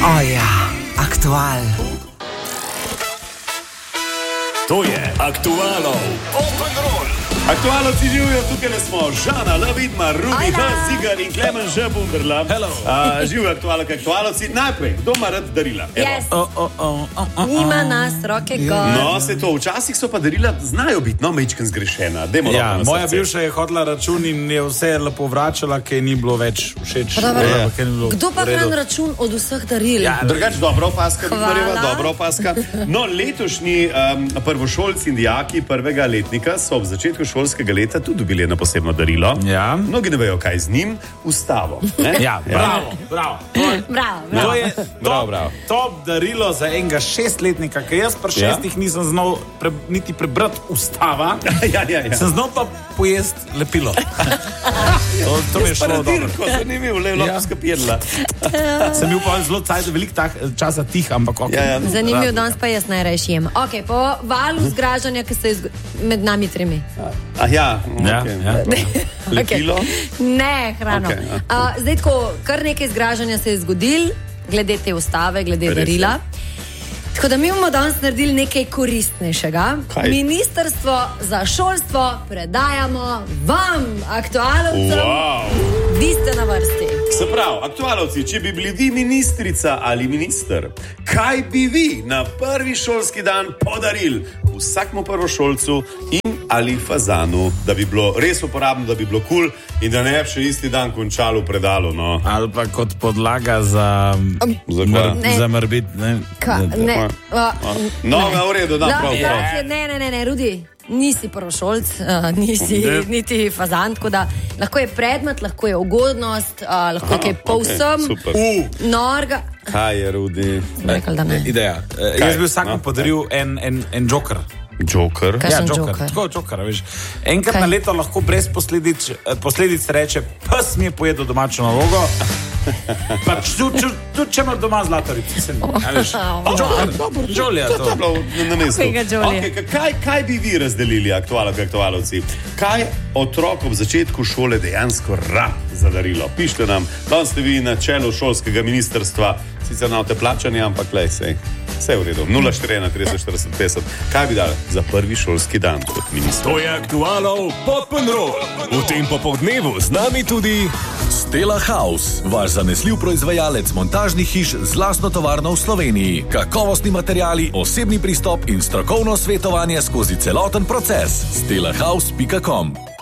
Aktual. To je Aktualno. Open roll. Aktualci živijo, tukaj smo Žana, Lavidma, Rubi, Zigar in Klemen Žebunderla. Živijo aktualci. Najprej, kdo ima rad darila? Yes. Nima nas roke gor. No, se to, včasih so pa darila, znajo biti, no, mečken zgrešena. Moja bivša je hodila račun in je vse lepo vračala, ker ni bilo več všeč. Kdo pa hran račun od vseh daril? Drugač, dobra opaska, dobra opaska. No, letošnji prvošolci in dijaki prvega letnika so ob začetku šolskega leta tudi dobili eno posebno darilo. Mnogi ne vejo, kaj z njim. Ustavo. Bravo. To je top darilo za enega 6-letnika, ker jaz pri 6 nisem znal niti prebrati ustava. Sem znal pa pojesti lepilo. To mi je šlo dobro. Zanimivo, lahko skapirla. Sem bil pa zelo velik časa tih, ampak ok. Zanimivo, danes pa jaz najrajši jem. Ok, po valu zgražanja, ki se med nami tremi. Lepilo? Ne, hrano. Zdaj tako, kar nekaj zgražanja se je zgodil, glede te ustave, glede darila. Tako da mi bomo danes naredili nekaj koristnejšega. Ministrstvo za šolstvo predajamo vam, aktualovcem. Vi ste na vrsti. Se pravi, aktualovci, če bi bili vi ministrica ali minister, kaj bi vi na prvi šolski dan podarili vsakmu prvošolcu in ali fazanu, da bi bilo res uporabno, da bi bilo kul in da ne bi še isti dan končalo v predalu, no. Ali pa kot podlaga za morbit, ne. No, v redu, da prav. Ne, Rudi, nisi prvošolc, nisi niti fazan, tako da lahko je predmet, lahko je ugodnost, lahko je povsem norga. Kaj je, Rudi? Ideja. Jaz bi vsakom podaril en joker. Joker? Kaj sem joker? Tako joker, veš. Enkrat na leto lahko brez posledic reče, pes mi je pojedel domačo nalogo, pa tudi če ima doma zlatarico. Jolija to. Na mestu. Kaj bi vi razdelili, aktualovci? Kaj otrok ob začetku šole dejansko rad za darilo? Pišite nam, danes ste vi na čelu šolskega ministrstva, sicer na te plačanje, ampak lej, vse je v redu. 041 30 40 50. Kaj bi dali za prvi šolski dan kot minister? To je Aktualno Open Roll. V tem popoldnevu z nami tudi Stella House, vaš zanesljiv proizvajalec montažnih hiš z lastno tovarno v Sloveniji. Kakovostni materiali, osebni pristop in strokovno svetovanje skozi celoten proces. stellahouse.com